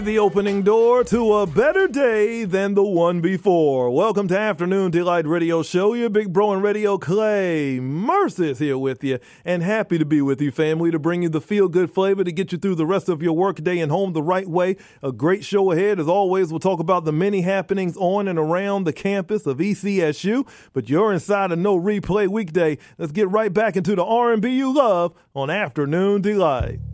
The opening door to a better day than the one before. Welcome to Afternoon Delight Radio Show. Your big bro and radio Clay Mercis here with you, and happy to be with you, family, to bring you the feel-good flavor to get you through the rest of your workday and home the right way. A great show ahead. As always, we'll talk about the many happenings on and around the campus of ECSU, but you're inside a No Replay weekday. Let's get right back into the R&B you love on Afternoon Delight.